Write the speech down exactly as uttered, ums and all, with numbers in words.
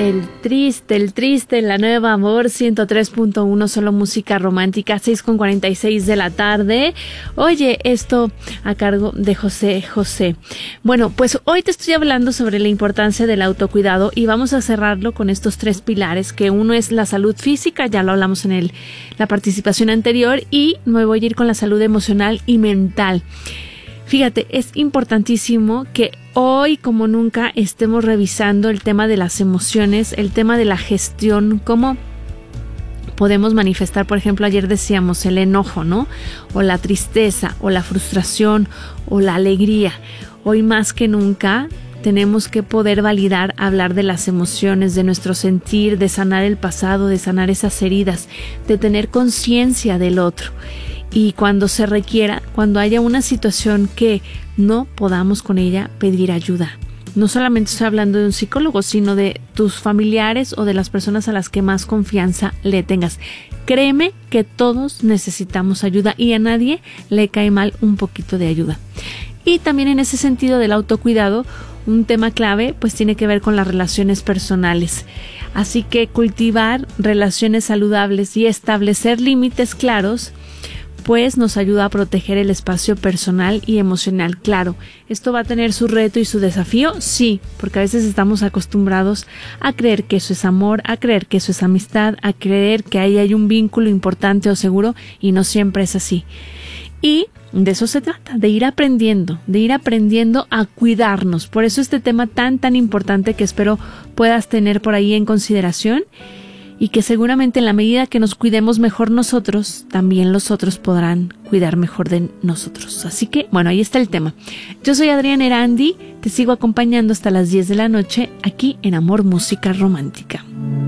El triste, el triste, la nueva amor, ciento tres punto uno, solo música romántica, seis con cuarenta y seis de la tarde. Oye, esto a cargo de José José. Bueno, pues hoy te estoy hablando sobre la importancia del autocuidado y vamos a cerrarlo con estos tres pilares, que uno es la salud física, ya lo hablamos en el, la participación anterior, y me voy a ir con la salud emocional y mental. Fíjate, es importantísimo que hoy como nunca estemos revisando el tema de las emociones, el tema de la gestión, cómo podemos manifestar, por ejemplo, ayer decíamos el enojo, ¿no? O la tristeza, o la frustración, o la alegría. Hoy más que nunca tenemos que poder validar, hablar de las emociones, de nuestro sentir, de sanar el pasado, de sanar esas heridas, de tener conciencia del otro. Y cuando se requiera, cuando haya una situación que no podamos con ella, pedir ayuda. No solamente estoy hablando de un psicólogo, sino de tus familiares o de las personas a las que más confianza le tengas. Créeme que todos necesitamos ayuda y a nadie le cae mal un poquito de ayuda. Y también en ese sentido del autocuidado, un tema clave pues tiene que ver con las relaciones personales. Así que cultivar relaciones saludables y establecer límites claros pues nos ayuda a proteger el espacio personal y emocional. Claro, esto va a tener su reto y su desafío, sí, porque a veces estamos acostumbrados a creer que eso es amor, a creer que eso es amistad, a creer que ahí hay un vínculo importante o seguro, y no siempre es así. Y de eso se trata, de ir aprendiendo, de ir aprendiendo a cuidarnos. Por eso este tema tan, tan importante que espero puedas tener por ahí en consideración, y que seguramente en la medida que nos cuidemos mejor nosotros, también los otros podrán cuidar mejor de nosotros. Así que, bueno, ahí está el tema. Yo soy Adriana Erandi, te sigo acompañando hasta las diez de la noche aquí en Amor, Música Romántica.